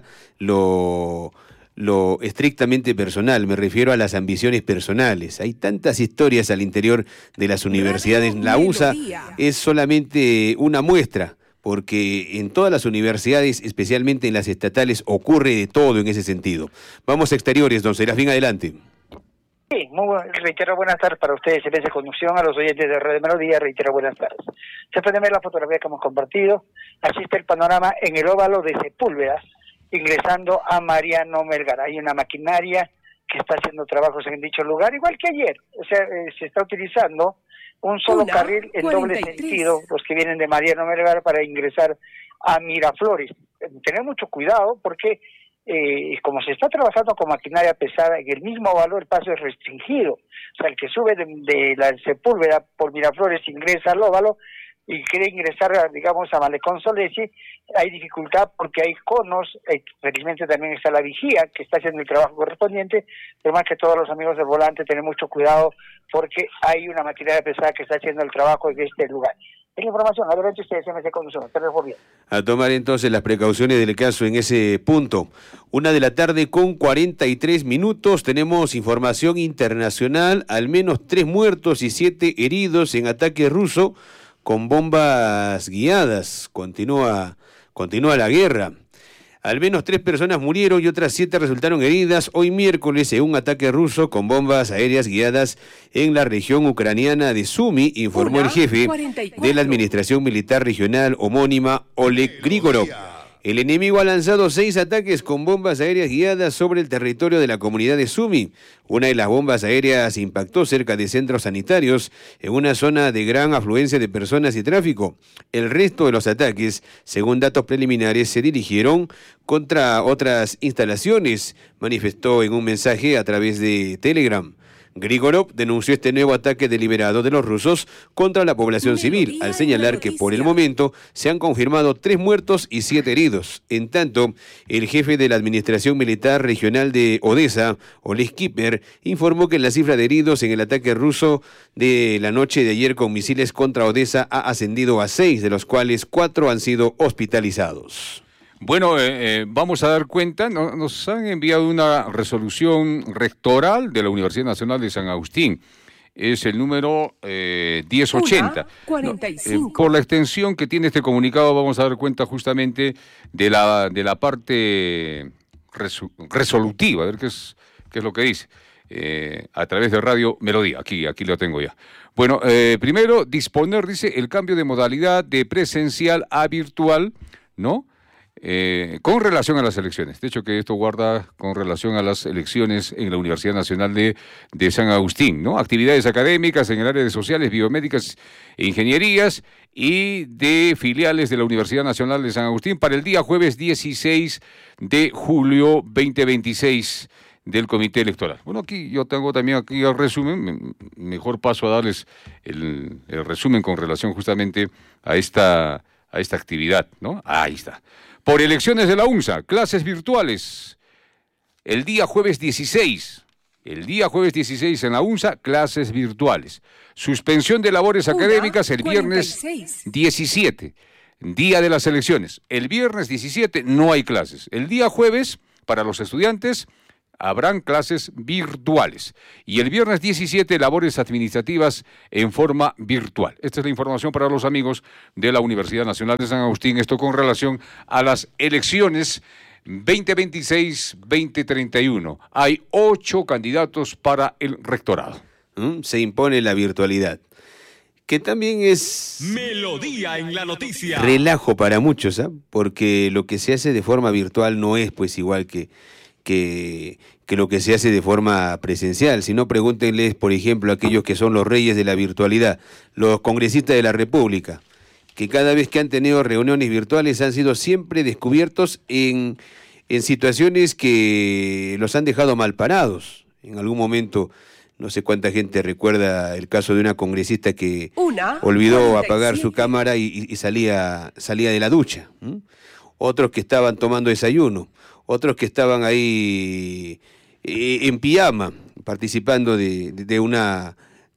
lo, lo estrictamente personal, me refiero a las ambiciones personales. Hay tantas historias al interior de las universidades. La U S A es solamente una muestra, porque en todas las universidades, especialmente en las estatales, ocurre de todo en ese sentido. Vamos a exteriores, don Serafín, adelante. Sí, muy bueno. Reitero buenas tardes para ustedes en esa conducción, a los oyentes de Radio Melodía, reitero buenas tardes. Se puede ver la fotografía que hemos compartido. Así está el panorama en el óvalo de Sepúlveda, ingresando a Mariano Melgar. Hay una maquinaria que está haciendo trabajos en dicho lugar, igual que ayer. O sea, eh, se está utilizando un solo Una, carril en doble sentido, los que vienen de Mariano Melgar, para ingresar a Miraflores. Tener mucho cuidado porque eh, como se está trabajando con maquinaria pesada, en el mismo valor el paso es restringido. O sea, el que sube de, de la Sepúlveda por Miraflores ingresa al óvalo y quiere ingresar, digamos, a Malecón Solesi, hay dificultad porque hay conos, eh, felizmente también está la vigía que está haciendo el trabajo correspondiente, pero más que todos los amigos del volante, tener mucho cuidado porque hay una maquinaria pesada que está haciendo el trabajo en este lugar. Es la información, adelante ustedes, M C Conducción, a tomar entonces las precauciones del caso en ese punto. Una de la tarde con cuarenta y tres minutos, tenemos información internacional, al menos tres muertos y siete heridos en ataque ruso con bombas guiadas. Continúa, continúa la guerra. Al menos tres personas murieron y otras siete resultaron heridas hoy miércoles en un ataque ruso con bombas aéreas guiadas en la región ucraniana de Sumy, informó el jefe de la Administración Militar Regional homónima, Oleg Grigorov. El enemigo ha lanzado seis ataques con bombas aéreas guiadas sobre el territorio de la comunidad de Sumy. Una de las bombas aéreas impactó cerca de centros sanitarios en una zona de gran afluencia de personas y tráfico. El resto de los ataques, según datos preliminares, se dirigieron contra otras instalaciones, manifestó en un mensaje a través de Telegram. Grigorov denunció este nuevo ataque deliberado de los rusos contra la población civil, al señalar que por el momento se han confirmado tres muertos y siete heridos. En tanto, el jefe de la Administración Militar Regional de Odessa, Oleg Kiper, informó que la cifra de heridos en el ataque ruso de la noche de ayer con misiles contra Odessa ha ascendido a seis, de los cuales cuatro han sido hospitalizados. Bueno, eh, eh, vamos a dar cuenta, no, nos han enviado una resolución rectoral de la Universidad Nacional de San Agustín. Es el número eh, diez ochenta. cuarenta y cinco. No, eh, por la extensión que tiene este comunicado vamos a dar cuenta justamente de la, de la parte resu- resolutiva, a ver qué es, qué es lo que dice. Eh, a través de Radio Melodía, aquí, aquí lo tengo ya. Bueno, eh, primero, disponer, dice, el cambio de modalidad de presencial a virtual, ¿no? Eh, con relación a las elecciones, de hecho que esto guarda con relación a las elecciones en la Universidad Nacional de, de San Agustín, ¿no? Actividades académicas en el área de sociales, biomédicas e ingenierías y de filiales de la Universidad Nacional de San Agustín para el día jueves dieciséis de julio veinte veintiséis del Comité Electoral. Bueno, aquí yo tengo también aquí el resumen, mejor paso a darles el, el resumen con relación justamente a esta, a esta actividad, ¿no? Ahí está. Por elecciones de la UNSA, clases virtuales, el día jueves dieciséis, el día jueves dieciséis en la UNSA, clases virtuales. Suspensión de labores académicas el viernes diecisiete, día de las elecciones. El viernes diecisiete no hay clases. El día jueves, para los estudiantes, habrán clases virtuales. Y el viernes diecisiete, labores administrativas en forma virtual. Esta es la información para los amigos de la Universidad Nacional de San Agustín. Esto con relación a las elecciones veinte veintiséis veinte treinta y uno. Hay ocho candidatos para el rectorado. ¿Mm? Se impone la virtualidad, que también es Melodía en la noticia. Relajo para muchos, ¿eh? Porque lo que se hace de forma virtual no es pues igual que Que, que lo que se hace de forma presencial, sino pregúntenles, por ejemplo, a aquellos que son los reyes de la virtualidad, los congresistas de la República, que cada vez que han tenido reuniones virtuales han sido siempre descubiertos en, en situaciones que los han dejado mal parados. En algún momento, no sé cuánta gente recuerda el caso de una congresista que una, olvidó apagar su cámara y, y salía, salía de la ducha. ¿Mm? Otros que estaban tomando desayuno. Otros que estaban ahí eh, en pijama, participando de, de una,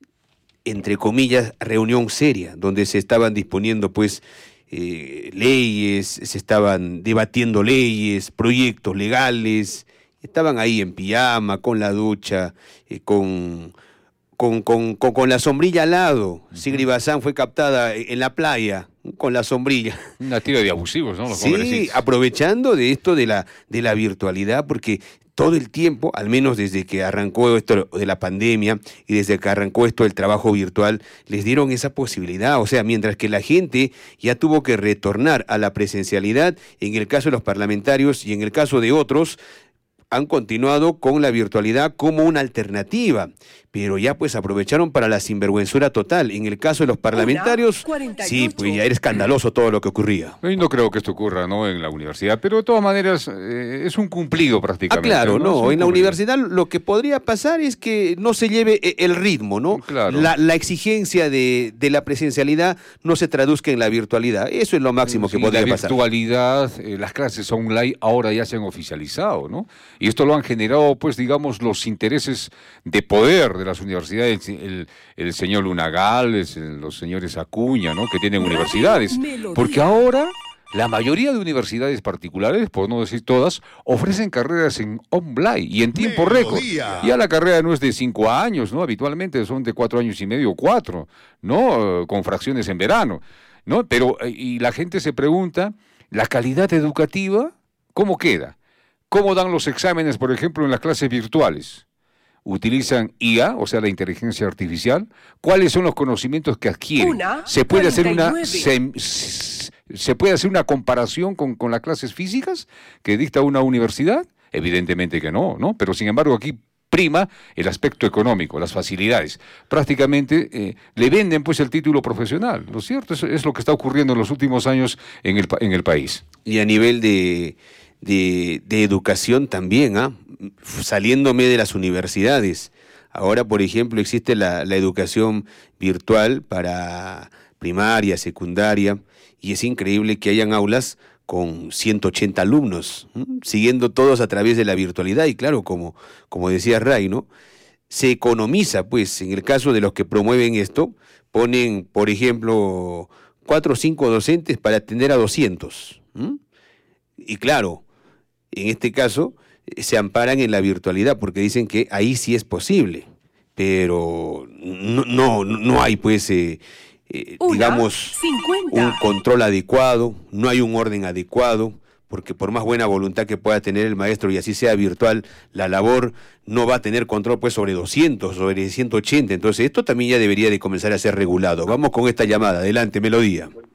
entre comillas, reunión seria, donde se estaban disponiendo pues eh, leyes, se estaban debatiendo leyes, proyectos legales, estaban ahí en pijama, con la ducha, eh, con, con, con, con, con la sombrilla al lado. Uh-huh. Sigrid Bazán fue captada en la playa, con la sombrilla. Una tira de abusivos, ¿no? Los sí, aprovechando de esto de la, de la virtualidad, porque todo el tiempo, al menos desde que arrancó esto de la pandemia y desde que arrancó esto del trabajo virtual, les dieron esa posibilidad. O sea, mientras que la gente ya tuvo que retornar a la presencialidad, en el caso de los parlamentarios y en el caso de otros, han continuado con la virtualidad como una alternativa, pero ya pues aprovecharon para la sinvergüenzura total. En el caso de los parlamentarios, sí, pues ya era escandaloso todo lo que ocurría. Yo no creo que esto ocurra, ¿no?, en la universidad, pero de todas maneras eh, es un cumplido prácticamente. Ah, claro, no, no en la universidad lo que podría pasar es que no se lleve el ritmo, ¿no? Claro. La, la exigencia de, de la presencialidad no se traduzca en la virtualidad. Eso es lo máximo sí, que podría la pasar. La virtualidad, eh, las clases online ahora ya se han oficializado, ¿no? Y esto lo han generado, pues, digamos, los intereses de poder de las universidades, el, el señor Lunagal, el, los señores Acuña, ¿no?, que tienen universidades. Porque ahora la mayoría de universidades particulares, por no decir todas, ofrecen carreras en online y en tiempo récord. Ya la carrera no es de cinco años, ¿no? Habitualmente son de cuatro años y medio o cuatro, ¿no? Con fracciones en verano, ¿no? Pero, y la gente se pregunta, ¿la calidad educativa cómo queda? ¿Cómo dan los exámenes, por ejemplo, en las clases virtuales? ¿Utilizan I A, o sea, la inteligencia artificial? ¿Cuáles son los conocimientos que adquieren? Una, ¿Se puede hacer una se, se puede hacer una comparación con, con las clases físicas que dicta una universidad? Evidentemente que no, ¿no? Pero sin embargo aquí prima el aspecto económico, las facilidades. Prácticamente eh, le venden pues el título profesional, ¿no es cierto? Eso es lo que está ocurriendo en los últimos años en el, en el país. Y a nivel de... De, de educación también, ¿ah? Saliéndome de las universidades. Ahora, por ejemplo, existe la, la educación virtual para primaria, secundaria, y es increíble que hayan aulas con ciento ochenta alumnos, ¿eh? Siguiendo todos a través de la virtualidad. Y claro, como, como decía Ray, ¿no?, se economiza, pues, en el caso de los que promueven esto, ponen, por ejemplo, cuatro o cinco docentes para atender a doscientos. ¿eh? Y claro, en este caso se amparan en la virtualidad porque dicen que ahí sí es posible, pero no, no, no hay pues, eh, eh, digamos, cincuenta. Un control adecuado, no hay un orden adecuado, porque por más buena voluntad que pueda tener el maestro y así sea virtual, la labor no va a tener control pues sobre doscientos, sobre ciento ochenta, entonces esto también ya debería de comenzar a ser regulado. Vamos con esta llamada, adelante, Melodía.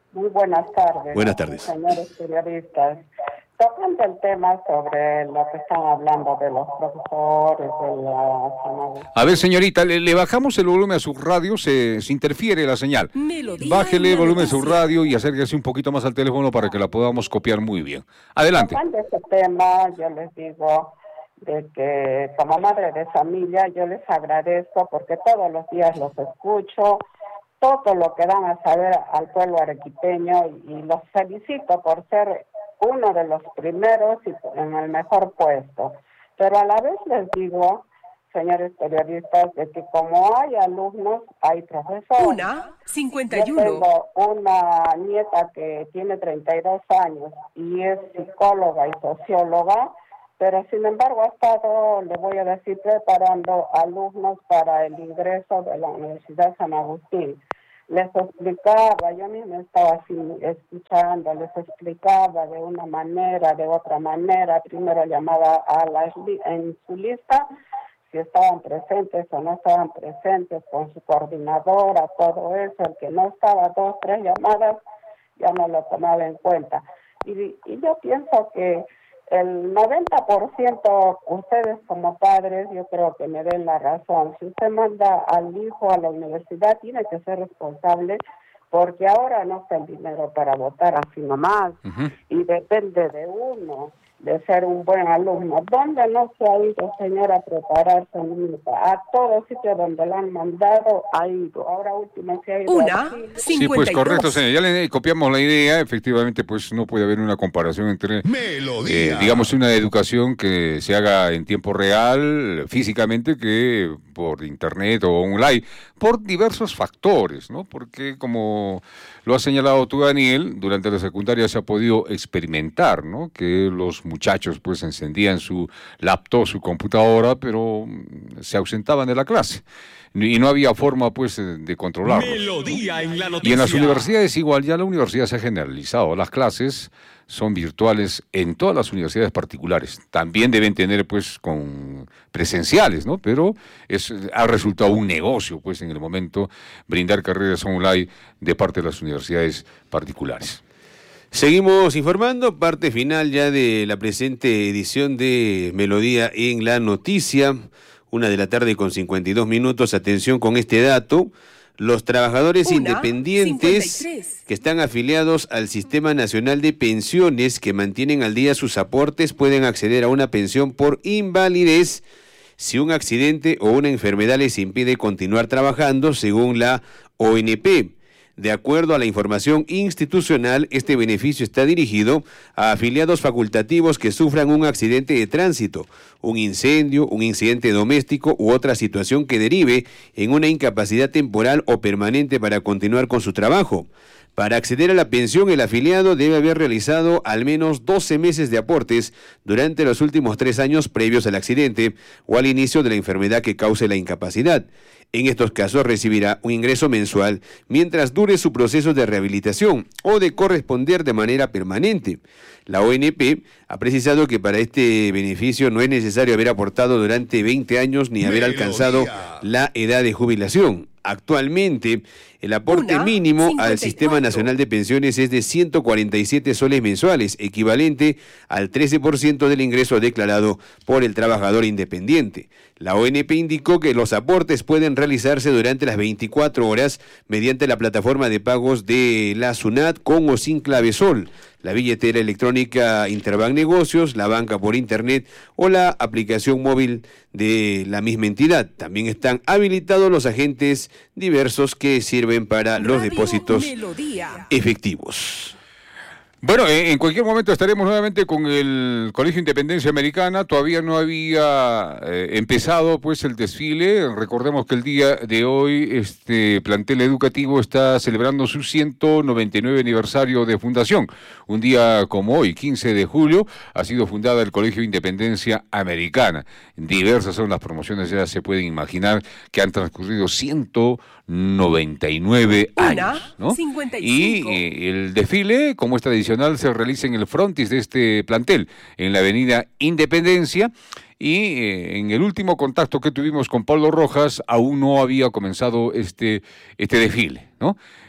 Muy buenas tardes. Buenas tardes. Señores periodistas. Tocando el tema sobre lo que están hablando de los profesores, de la... A ver, señorita, le, le bajamos el volumen a su radio, se, se interfiere la señal. Melodía Bájele el volumen a su noticia. radio y acérquese un poquito más al teléfono para que la podamos copiar muy bien. Adelante. Tocando este tema, yo les digo de que como madre de familia, yo les agradezco porque todos los días los escucho, todo lo que dan a saber al pueblo arequipeño y, y los felicito por ser uno de los primeros y en el mejor puesto. Pero a la vez les digo, señores periodistas, de que como hay alumnos, hay profesores. Una, cincuenta y Yo uno. tengo una nieta que tiene treinta y dos años y es psicóloga y socióloga, pero sin embargo ha estado, le voy a decir, preparando alumnos para el ingreso de la Universidad San Agustín. Les explicaba, yo misma estaba así escuchando, les explicaba de una manera, de otra manera, primero llamaba a la en su lista si estaban presentes o no estaban presentes con su coordinadora, todo eso, el que no estaba, dos, tres llamadas, ya no lo tomaba en cuenta. Y, y yo pienso que el noventa por ciento, ustedes como padres, yo creo que me den la razón. Si usted manda al hijo a la universidad, tiene que ser responsable, porque ahora no está el dinero para votar así nomás, uh-huh. y depende de uno, de ser un buen alumno. ¿Dónde no se ha ido, señora, a prepararse nunca? A todo sitio donde la han mandado ha ido. Ahora último se ha ido. Una, sí, pues correcto, señor. Ya le copiamos la idea. Efectivamente, pues no puede haber una comparación entre, eh, digamos, una educación que se haga en tiempo real, físicamente, que por internet o online, por diversos factores, ¿no? Porque como lo has señalado tú, Daniel, durante la secundaria se ha podido experimentar, ¿no? Que los muchachos pues encendían su laptop, su computadora, pero se ausentaban de la clase y no había forma pues de controlarlos, Melodía, ¿no? En la noticia. Y en las universidades igual, ya la universidad se ha generalizado, las clases son virtuales en todas las universidades particulares, también deben tener pues con presenciales, ¿no? Pero es, ha resultado un negocio pues en el momento brindar carreras online de parte de las universidades particulares. Seguimos informando, parte final ya de la presente edición de Melodía en la Noticia, una de la tarde con cincuenta y dos minutos. Atención con este dato: los trabajadores Una, independientes cincuenta y tres que están afiliados al Sistema Nacional de Pensiones, que mantienen al día sus aportes, pueden acceder a una pensión por invalidez si un accidente o una enfermedad les impide continuar trabajando, según la O N P. De acuerdo a la información institucional, este beneficio está dirigido a afiliados facultativos que sufran un accidente de tránsito, un incendio, un incidente doméstico u otra situación que derive en una incapacidad temporal o permanente para continuar con su trabajo. Para acceder a la pensión, el afiliado debe haber realizado al menos doce meses de aportes durante los últimos tres años previos al accidente o al inicio de la enfermedad que cause la incapacidad. En estos casos recibirá un ingreso mensual mientras dure su proceso de rehabilitación o de corresponder de manera permanente. La O N P ha precisado que para este beneficio no es necesario haber aportado durante veinte años ni haber alcanzado la edad de jubilación. Actualmente, el aporte Una, mínimo cincuenta y cuatro al Sistema Nacional de Pensiones es de ciento cuarenta y siete soles mensuales, equivalente al trece por ciento del ingreso declarado por el trabajador independiente. La O N P indicó que los aportes pueden realizarse durante las veinticuatro horas mediante la plataforma de pagos de la SUNAT con o sin clave Sol, la billetera electrónica Interbank Negocios, la banca por internet o la aplicación móvil de la misma entidad. También están habilitados los agentes diversos que sirven para los Radio depósitos Melodía. efectivos. Bueno, en cualquier momento estaremos nuevamente con el Colegio Independencia Americana. Todavía no había eh, empezado pues el desfile. Recordemos que el día de hoy este plantel educativo está celebrando su ciento noventa y nueve aniversario de fundación. Un día como hoy, quince de julio, ha sido fundada el Colegio Independencia Americana. Diversas son las promociones, ya se pueden imaginar que han transcurrido ciento noventa y nueve años, ¿no? cincuenta y cinco. Y eh, el desfile, como esta tradicional, se realiza en el frontis de este plantel, en la avenida Independencia, y eh, en el último contacto que tuvimos con Pablo Rojas, aún no había comenzado este, este desfile, ¿no?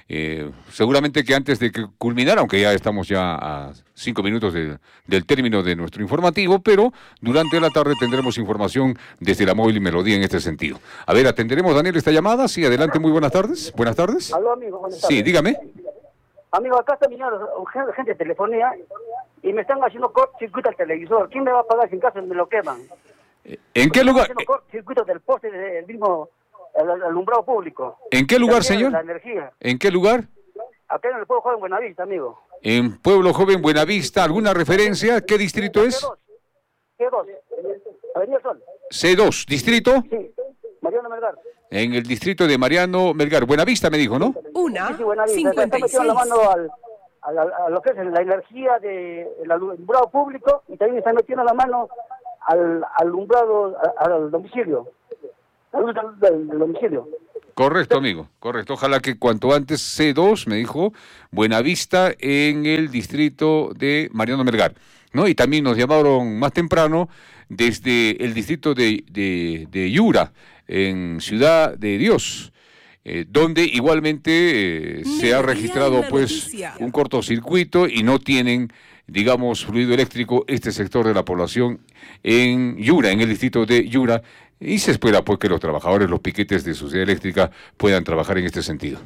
eh, seguramente que antes de que culminara, aunque ya estamos ya a cinco minutos de, del término de nuestro informativo, pero durante la tarde tendremos información desde la móvil y Melodía en este sentido. A ver, atenderemos, Daniel, esta llamada. Sí, adelante, muy buenas tardes. Buenas tardes. Aló, amigo, buenas tardes. Sí, dígame. Amigo, acá está viniendo gente de telefonía y me están haciendo cortocircuito al televisor. ¿Quién me va a pagar si en caso me lo queman? ¿En qué lugar? Haciendo cortocircuito del poste del mismo el alumbrado público. ¿En qué lugar, la señor? La energía. ¿En qué lugar? Acá en el pueblo joven Buenavista, amigo. En Pueblo Joven Buenavista, ¿alguna referencia? ¿Qué distrito es? C dos, Avenida Sol. C dos, ¿distrito? Sí, Mariano Melgar. En el distrito de Mariano Melgar. Buenavista me dijo, ¿no? Una, sí, sí, Buenavista. Está metiendo la mano al, al, al, a lo que es la energía del alumbrado público y también está metiendo la mano al alumbrado, al, al domicilio. La luz del, del, del domicilio. Correcto, amigo, correcto. Ojalá que cuanto antes C dos, me dijo, Buenavista en el distrito de Mariano Melgar, ¿no? Y también nos llamaron más temprano desde el distrito de, de, de Yura, en Ciudad de Dios, eh, donde igualmente eh, se ha registrado pues noticia. un cortocircuito y no tienen, digamos, fluido eléctrico este sector de la población en Yura, en el distrito de Yura. Y se espera pues que los trabajadores, los piquetes de Sociedad Eléctrica puedan trabajar en este sentido.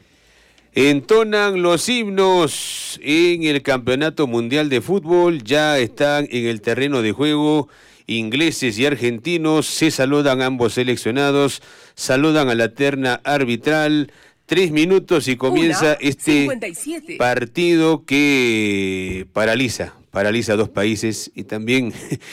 Entonan los himnos en el Campeonato Mundial de Fútbol, ya están en el terreno de juego ingleses y argentinos, se saludan ambos seleccionados, saludan a la terna arbitral, tres minutos y comienza Una, este cincuenta y siete. Partido que paraliza. paraliza a dos países y también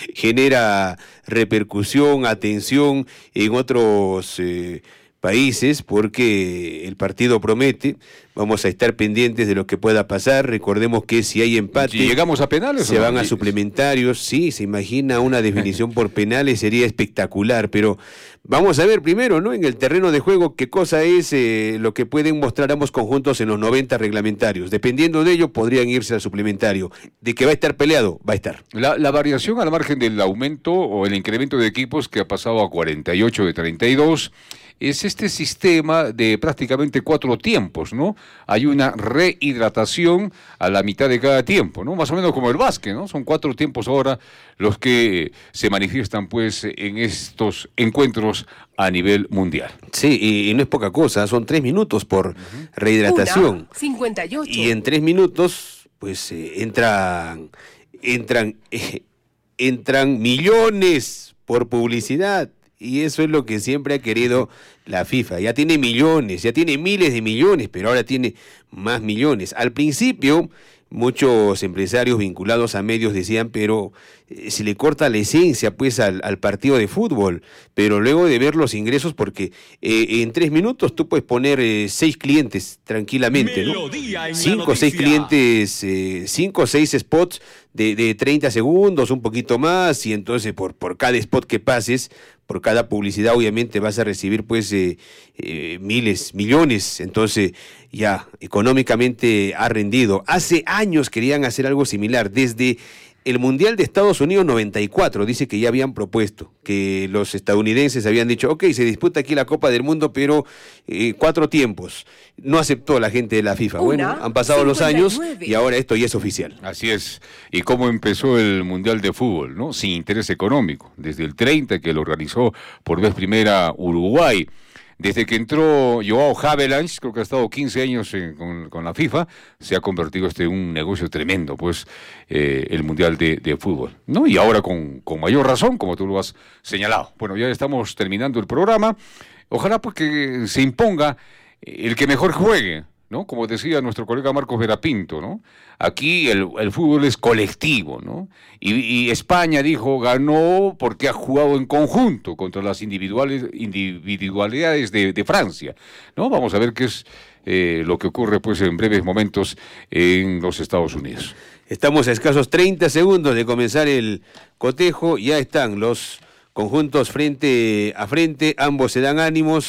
genera repercusión, atención en otros eh, países porque el partido promete. Vamos a estar pendientes de lo que pueda pasar. Recordemos que si hay empate, si llegamos a penales, se van a suplementarios. Sí, se imagina una definición por penales, sería espectacular, pero vamos a ver primero, ¿no? En el terreno de juego, qué cosa es eh, lo que pueden mostrar ambos conjuntos en los noventa reglamentarios. Dependiendo de ello, podrían irse al suplementario. De que va a estar peleado, va a estar. La, la variación al margen del aumento o el incremento de equipos que ha pasado a cuarenta y ocho de treinta y dos es este sistema de prácticamente cuatro tiempos, ¿no? Hay una rehidratación a la mitad de cada tiempo, ¿no? Más o menos como el básquet, ¿no? Son cuatro tiempos ahora los que se manifiestan, pues, en estos encuentros a nivel mundial. Sí, y, y no es poca cosa, son tres minutos por uh-huh. rehidratación. Una, cincuenta y ocho. Y en tres minutos, pues, eh, entran, entran, eh, entran millones por publicidad. Y eso es lo que siempre ha querido la FIFA. Ya tiene millones, ya tiene miles de millones, pero ahora tiene más millones. Al principio, muchos empresarios vinculados a medios decían, pero eh, se le corta la esencia pues al, al partido de fútbol. Pero luego de ver los ingresos, porque eh, en tres minutos tú puedes poner eh, seis clientes tranquilamente, ¿no? Cinco o seis clientes, eh, cinco o seis spots de, de treinta segundos, un poquito más, y entonces por, por cada spot que pases, por cada publicidad obviamente vas a recibir pues eh, eh, miles, millones, entonces ya económicamente ha rendido. Hace años querían hacer algo similar, desde el Mundial de Estados Unidos noventa y cuatro, dice que ya habían propuesto, que los estadounidenses habían dicho, ok, se disputa aquí la Copa del Mundo, pero eh, cuatro tiempos. No aceptó la gente de la FIFA. Una, bueno, han pasado los años y ahora esto ya es oficial. Así es. ¿Y cómo empezó el Mundial de Fútbol, no? Sin interés económico. Desde el treinta, que lo organizó por vez primera Uruguay. Desde que entró Joao Havelange, creo que ha estado quince años en, con, con la FIFA, se ha convertido este en un negocio tremendo, pues, eh, el Mundial de, de Fútbol, ¿no? Y ahora con, con mayor razón, como tú lo has señalado. Bueno, ya estamos terminando el programa. Ojalá pues que se imponga el que mejor juegue, ¿no? Como decía nuestro colega Marcos Verapinto, ¿no? Aquí el, el fútbol es colectivo, ¿no? Y, y España dijo, ganó porque ha jugado en conjunto contra las individuales, individualidades de, de Francia, ¿no? Vamos a ver qué es eh, lo que ocurre pues en breves momentos en los Estados Unidos. Estamos a escasos treinta segundos de comenzar el cotejo, ya están los conjuntos frente a frente, ambos se dan ánimos.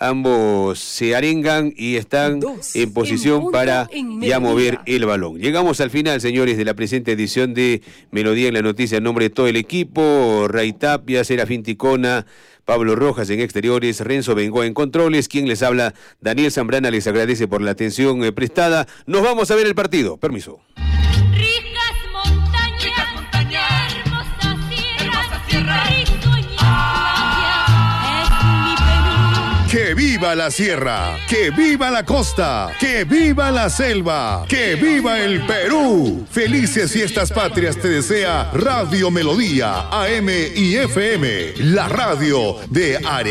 Ambos se arengan y están Dos, en posición en para en ya mover el balón. Llegamos al final, señores, de la presente edición de Melodía en la Noticia. En nombre de todo el equipo, Ray Tapia, Serafín Ticona, Pablo Rojas en exteriores, Renzo Bengoa en controles. Quien les habla, Daniel Zambrana, les agradece por la atención eh, prestada. Nos vamos a ver el partido. Permiso. ¡Que viva la sierra! ¡Que viva la costa! ¡Que viva la selva! ¡Que viva el Perú! Felices fiestas patrias te desea Radio Melodía, A M y F M, la radio de Arequipa.